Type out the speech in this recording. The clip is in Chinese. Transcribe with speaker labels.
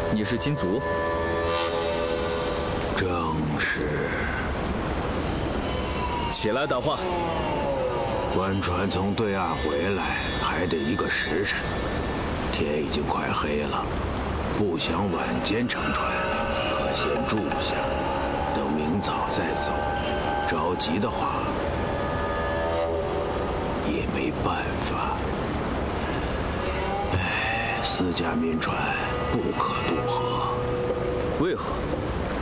Speaker 1: 你是金族？
Speaker 2: 正是。
Speaker 1: 起来答话。
Speaker 2: 官船从对岸回来，还得1个时辰。天已经快黑了，不想晚间乘船，可先住下，等明早再走。着急的话，也没办法。唉，4架民船不可渡河。
Speaker 1: 为何？